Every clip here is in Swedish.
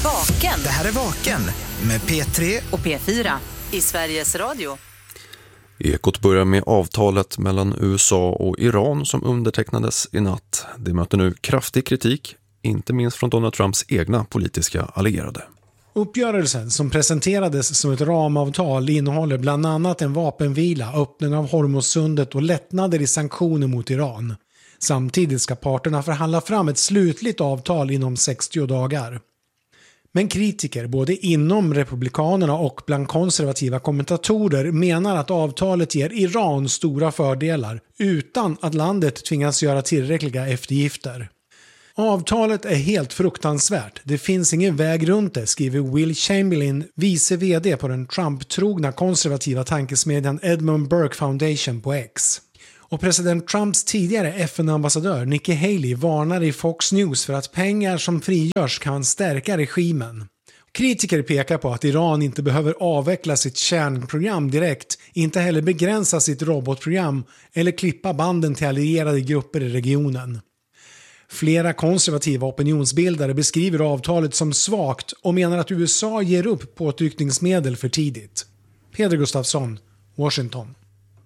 Vaken. Det här är Vaken med P3 och P4 i Sveriges Radio. Ekot börjar med avtalet mellan USA och Iran som undertecknades i natt. Det möter nu kraftig kritik, inte minst från Donald Trumps egna politiska allierade. Uppgörelsen som presenterades som ett ramavtal innehåller bland annat en vapenvila, öppning av Hormuzsundet och lättnader i sanktioner mot Iran. Samtidigt ska parterna förhandla fram ett slutligt avtal inom 60 dagar. Men kritiker både inom republikanerna och bland konservativa kommentatorer menar att avtalet ger Iran stora fördelar utan att landet tvingas göra tillräckliga eftergifter. Avtalet är helt fruktansvärt. Det finns ingen väg runt det, skriver Will Chamberlain, vice vd på den Trump-trogna konservativa tankesmedjan Edmund Burke Foundation på X. Och president Trumps tidigare FN-ambassadör Nikki Haley varnar i Fox News för att pengar som frigörs kan stärka regimen. Kritiker pekar på att Iran inte behöver avveckla sitt kärnprogram direkt, inte heller begränsa sitt robotprogram eller klippa banden till allierade grupper i regionen. Flera konservativa opinionsbildare beskriver avtalet som svagt och menar att USA ger upp påtryckningsmedel för tidigt. Peder Gustafsson, Washington.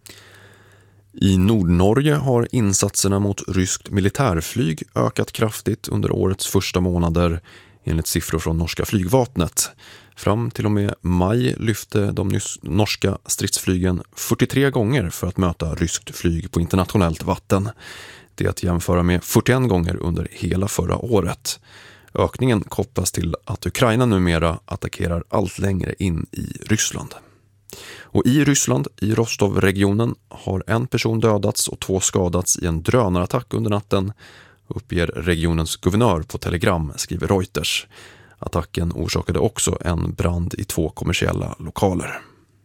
I Nordnorge har insatserna mot ryskt militärflyg ökat kraftigt under årets första månader enligt siffror från norska flygvapnet. Fram till och med maj lyfte de norska stridsflygen 43 gånger för att möta ryskt flyg på internationellt vatten. Det är att jämföra med 41 gånger under hela förra året. Ökningen kopplas till att Ukraina numera attackerar allt längre in i Ryssland. Och i Ryssland, i Rostov-regionen, har en person dödats och 2 skadats i en drönarattack under natten, uppger regionens guvernör på Telegram, skriver Reuters. Attacken orsakade också en brand i 2 kommersiella lokaler.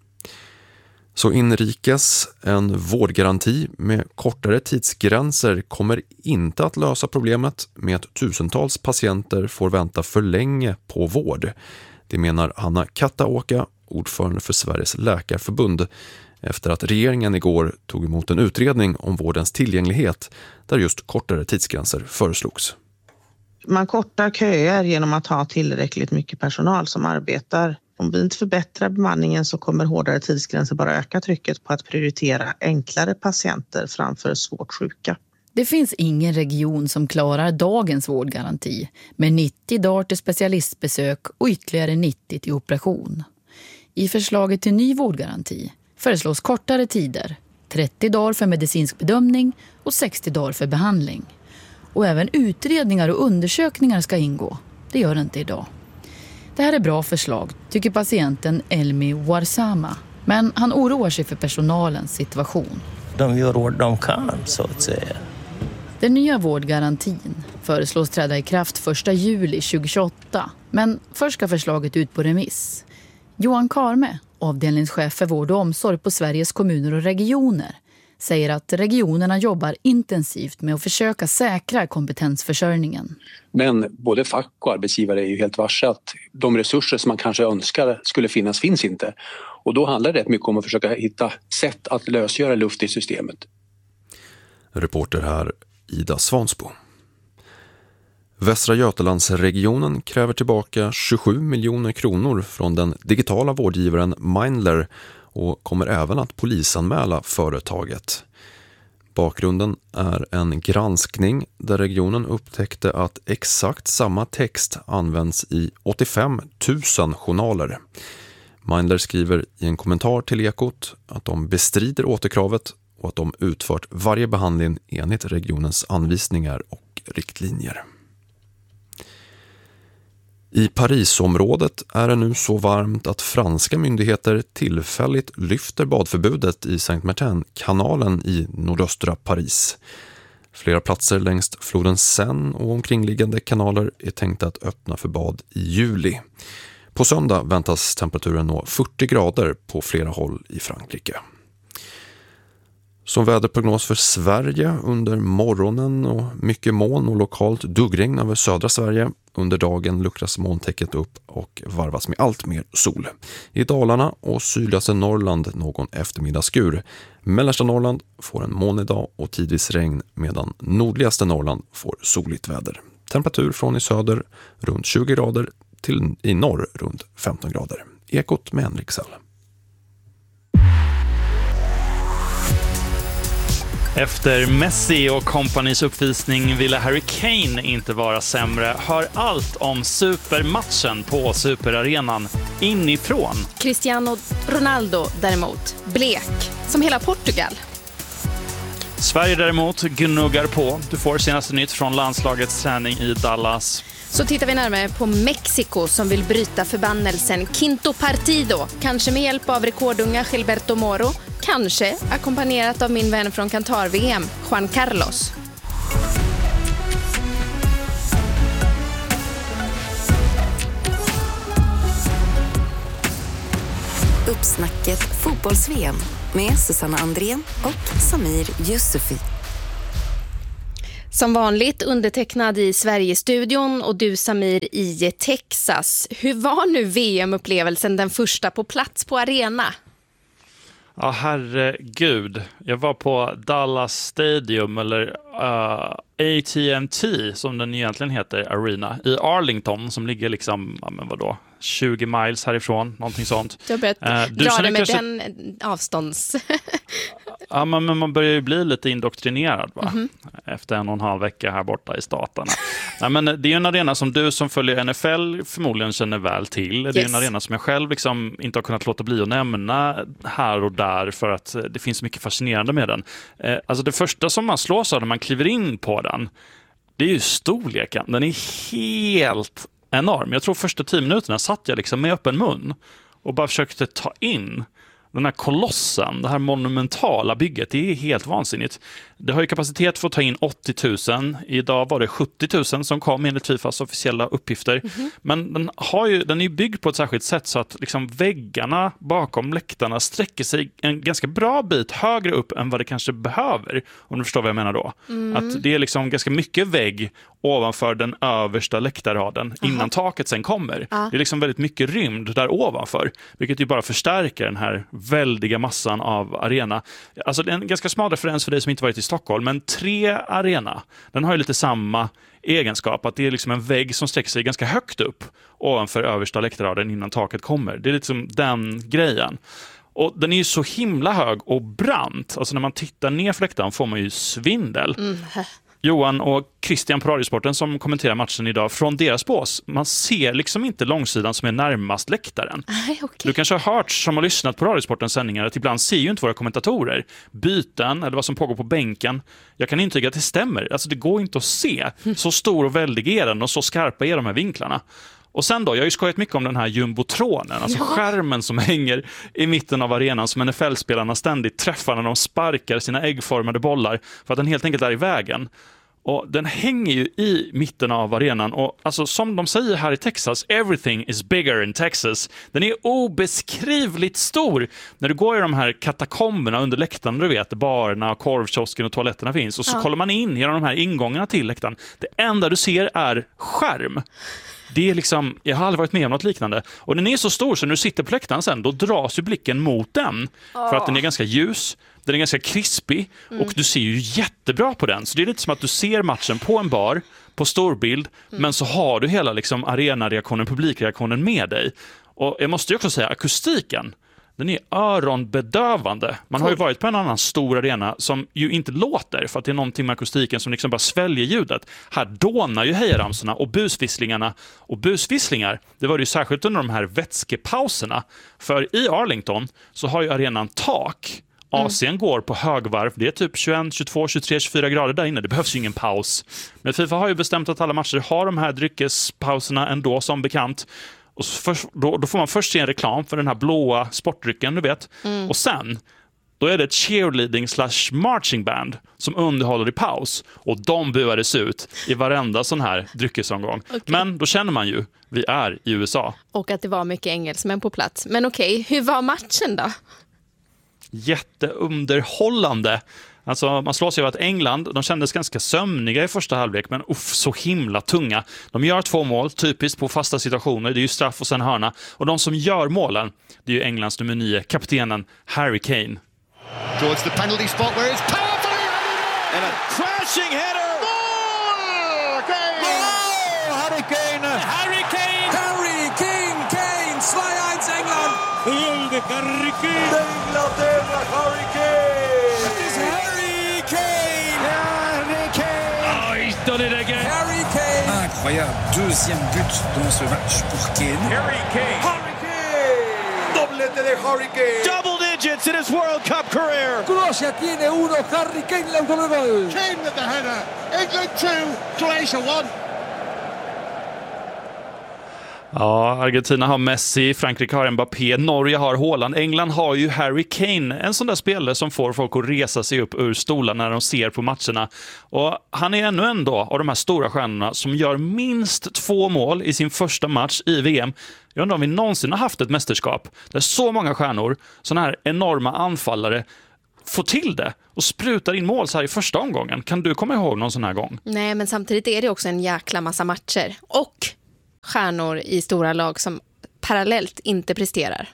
Så inrikes, en vårdgaranti med kortare tidsgränser kommer inte att lösa problemet med att tusentals patienter får vänta för länge på vård. Det menar Hanna Kattaåka, ordförande för Sveriges läkarförbund, efter att regeringen igår tog emot en utredning om vårdens tillgänglighet där just kortare tidsgränser föreslogs. Man kortar köer genom att ha tillräckligt mycket personal som arbetar. Om vi inte förbättrar bemanningen så kommer hårdare tidsgränser bara öka trycket på att prioritera enklare patienter framför svårt sjuka. Det finns ingen region som klarar dagens vårdgaranti med 90 dagar till specialistbesök och ytterligare 90 till operation. I förslaget till ny vårdgaranti föreslås kortare tider, 30 dagar för medicinsk bedömning och 60 dagar för behandling. Och även utredningar och undersökningar ska ingå. Det gör det inte idag. Det här är bra förslag, tycker patienten Elmi Warsama. Men han oroar sig för personalens situation. De gör vad de kan, så att säga. Den nya vårdgarantin föreslås träda i kraft 1 juli 2028. Men först ska förslaget ut på remiss. Johan Karme, avdelningschef för vård och omsorg på Sveriges kommuner och regioner, säger att regionerna jobbar intensivt med att försöka säkra kompetensförsörjningen. Men både fack och arbetsgivare är ju helt varse att de resurser som man kanske önskar skulle finns inte. Och då handlar det rätt mycket om att försöka hitta sätt att lösgöra luft i systemet. Reporter här Ida Svansbo. Västra Götalandsregionen kräver tillbaka 27 miljoner kronor från den digitala vårdgivaren Mindler och kommer även att polisanmäla företaget. Bakgrunden är en granskning där regionen upptäckte att exakt samma text används i 85 000 journaler. Mindler skriver i en kommentar till Ekot att de bestrider återkravet och att de utfört varje behandling enligt regionens anvisningar och riktlinjer. I Parisområdet är det nu så varmt att franska myndigheter tillfälligt lyfter badförbudet i Saint-Martin-kanalen i nordöstra Paris. Flera platser längs floden Seine och omkringliggande kanaler är tänkta att öppna för bad i juli. På söndag väntas temperaturen nå 40 grader på flera håll i Frankrike. Som väderprognos för Sverige under morgonen och mycket moln och lokalt duggregn över södra Sverige. Under dagen luckras molntäcket upp och varvas med allt mer sol. I Dalarna och sydligaste Norrland någon eftermiddagsskur. Mellersta Norrland får en molnig dag och tidvis regn medan nordligaste Norrland får soligt väder. Temperatur från i söder runt 20 grader till i norr runt 15 grader. Ekot med Henrik Sell. Efter Messi och kompanys uppvisning ville Harry Kane inte vara sämre. Hör allt om supermatchen på Superarenan inifrån. Cristiano Ronaldo däremot, blek, som hela Portugal. Sverige däremot gnuggar på. Du får senaste nytt från landslagets träning i Dallas. Så tittar vi närmare på Mexiko som vill bryta förbannelsen Quinto Partido. Kanske med hjälp av rekordunga Gilberto Moro. Kanske ackompanjerat av min vän från Qatar-VM, Juan Carlos. Uppsnacket fotbolls-VM med Susanna Andrén och Samir Yusufi. Som vanligt undertecknad i Sverigestudion och du Samir i Texas. Hur var nu VM-upplevelsen, den första på plats på arena? Ja, herregud. Jag var på Dallas Stadium, eller AT&T som den egentligen heter, Arena, i Arlington som ligger liksom, 20 miles härifrån, någonting sånt. Du har börjat dra det med den avstånds... Ja, men man börjar ju bli lite indoktrinerad efter 1,5 vecka här borta i staterna. Ja, men det är ju en arena som du som följer NFL förmodligen känner väl till. Yes. Det är en arena som jag själv liksom inte har kunnat låta bli att nämna här och där för att det finns mycket fascinerande med den. Alltså det första som man slås av när man kliver in på den, det är ju storleken. Den är helt enorm. Jag tror första 10 minuterna satt jag liksom med öppen mun och bara försökte ta in den här kolossen, det här monumentala bygget. Det är helt vansinnigt. Det har ju kapacitet för att ta in 80 000. Idag var det 70 000 som kom enligt Fifas officiella uppgifter. Men den är ju byggd på ett särskilt sätt så att liksom väggarna bakom läktarna sträcker sig en ganska bra bit högre upp än vad det kanske behöver. Om du förstår vad jag menar då. Att det är liksom ganska mycket vägg ovanför den översta läktarraden innan taket sen kommer. Det är liksom väldigt mycket rymd där ovanför. Vilket ju bara förstärker den här väldiga massan av arena. Alltså det är en ganska smal referens för dig som inte varit i Stockholm, men 3 Arena, den har ju lite samma egenskap, att det är liksom en vägg som sträcker sig ganska högt upp ovanför översta läktarraden innan taket kommer. Det är liksom den grejen. Och den är ju så himla hög och brant. Alltså när man tittar ner för läktaren får man ju svindel. Johan och Christian på Radiosporten som kommenterar matchen idag från deras bås. Man ser liksom inte långsidan som är närmast läktaren. Okay. Du kanske har hört som har lyssnat på Radiosportens sändningar att ibland ser ju inte våra kommentatorer byten eller vad som pågår på bänken. Jag kan intyga att det stämmer. Alltså det går inte att se. Så stor och väldig är den och så skarpa är de här vinklarna. Och sen då, jag har ju skojat mycket om den här jumbotronen, alltså skärmen som hänger i mitten av arenan som NFL-spelarna ständigt träffar när de sparkar sina äggformade bollar för att den helt enkelt är i vägen. Och den hänger ju i mitten av arenan och alltså som de säger här i Texas, everything is bigger in Texas. Den är obeskrivligt stor. När du går i de här katakomberna under läktaren, du vet, barerna, korvkiosken och toaletterna finns och så kollar man in genom de här ingångarna till läktaren. Det enda du ser är skärm. Det är liksom, jag har aldrig varit med om något liknande. Och den är så stor så när du sitter på läktaren sen, då dras ju blicken mot den. För att den är ganska ljus, den är ganska krispig och du ser ju jättebra på den. Så det är lite som att du ser matchen på en bar, på storbild, men så har du hela liksom arenareaktionen, publikreaktionen med dig. Och jag måste ju också säga, akustiken, den är öronbedövande. Man har ju varit på en annan stor arena som ju inte låter för att det är någonting med akustiken som liksom bara sväljer ljudet. Här dånar ju hejaramsorna och busvisslingarna. Och busvisslingar, det var det ju särskilt under de här vätskepauserna. För i Arlington så har ju arenan tak. AC'n går på högvarv. Det är typ 21, 22, 23, 24 grader där inne. Det behövs ju ingen paus. Men FIFA har ju bestämt att alla matcher har de här dryckespauserna ändå som bekant. Och då får man först se en reklam för den här blåa sportdrycken, du vet. Och sen, då är det ett cheerleading/marching band som underhåller i paus. Och de buades ut i varenda sån här dryckesomgång. Okay. Men då känner man ju, vi är i USA. Och att det var mycket engelsmän på plats. Men okej, hur var matchen då? Jätteunderhållande. Alltså man slås ju av att England, de kändes ganska sömniga i första halvlek, men så himla tunga. De gör 2 mål, typiskt på fasta situationer. Det är ju straff och sen hörna. Och de som gör målen, det är ju Englands nummer 9, kaptenen Harry Kane. Towards the penalty spot where it's powerful and a crashing header. Goal! Kane! Goal! Harry Kane! Harry Kane! Harry Harry Kane! Inglaterra, Harry Kane! It's Harry Kane! Harry Kane! Oh, he's done it again! Harry Kane! Incroyable, deuxième but dans ce match pour Kane. Harry Kane! Harry Kane! Doblete de Harry Kane! Double digits in his World Cup career! Croacia tiene 1, Harry Kane le autogol! Kane with the header. England 2, Croatia 1. Ja, Argentina har Messi, Frankrike har Mbappé, Norge har Haaland, England har ju Harry Kane, en sån där spelare som får folk att resa sig upp ur stolar när de ser på matcherna. Och han är ännu en då av de här stora stjärnorna som gör minst 2 mål i sin första match i VM. Jag undrar om vi någonsin har haft ett mästerskap där så många stjärnor, såna här enorma anfallare, får till det och sprutar in mål så här i första omgången. Kan du komma ihåg någon sån här gång? Nej, men samtidigt är det också en jäkla massa matcher. Och stjärnor i stora lag som parallellt inte presterar.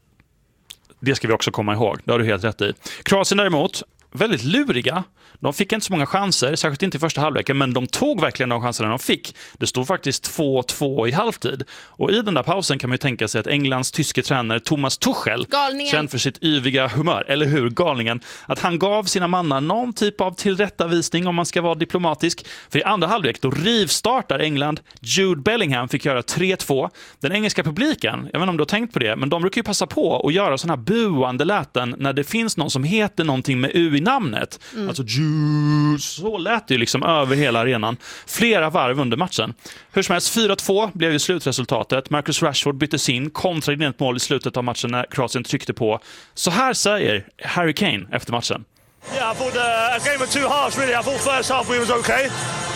Det ska vi också komma ihåg. Det har du helt rätt i. Kroatien däremot, väldigt luriga. De fick inte så många chanser, särskilt inte i första halvleken, men de tog verkligen de chanserna de fick. Det stod faktiskt 2-2 i halvtid. Och i den där pausen kan man ju tänka sig att Englands tyske tränare Thomas Tuchel, känd för sitt yviga humör, eller hur, galningen, att han gav sina mannar någon typ av tillrättavisning om man ska vara diplomatisk. För i andra halvlek då rivstartar England. Jude Bellingham fick göra 3-2. Den engelska publiken, jag vet inte om du har tänkt på det, men de brukar ju passa på att göra såna här buande läten när det finns någon som heter någonting med U i namnet. Alltså så lät det ju liksom över hela arenan flera varv under matchen. Hur som helst, 4-2 blev ju slutresultatet. Marcus Rashford byttes in, kontrade in ett mål i slutet av matchen när Kroatien tryckte på. Så här säger Harry Kane efter matchen. Yeah, I thought a game of 2 halves really. I thought first half we was okay.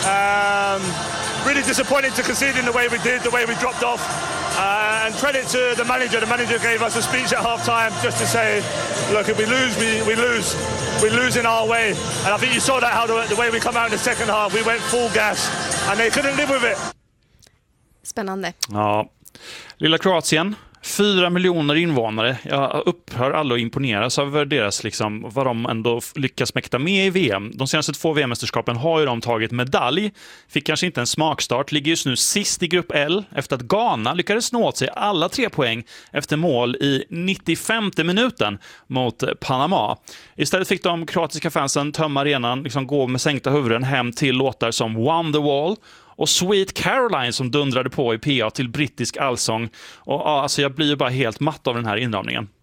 Really disappointed to concede in the way we did, the way we dropped off. And credit to the manager. The manager gave us a speech at half time just to say, look, if we lose, we lose. We lose in our way. And I think you saw that how the way we come out in the second half. We went full gas and they couldn't live with it. Spännande. Ja, lilla Kroatien. 4 miljoner invånare. Jag upphör alla att imponeras över deras, liksom, vad de ändå lyckas mäkta med i VM. De senaste 2 VM-mästerskapen har ju de tagit medalj. Fick kanske inte en smakstart. Ligger just nu sist i grupp L efter att Ghana lyckades nå åt sig alla 3 poäng efter mål i 95:e minuten mot Panama. Istället fick de kroatiska fansen tömma arenan, liksom gå med sänkta huvuden hem till låtar som Won the Wall och Sweet Caroline som dundrade på i PA till brittisk allsång. Och alltså jag blir ju bara helt matt av den här inramningen.